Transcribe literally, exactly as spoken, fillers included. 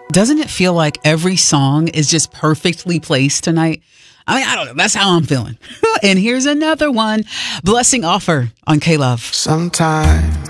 Doesn't it feel like every song is just perfectly placed tonight? I mean, I don't know. That's how I'm feeling. And here's another one. Blessing Offer on K-Love. Sometimes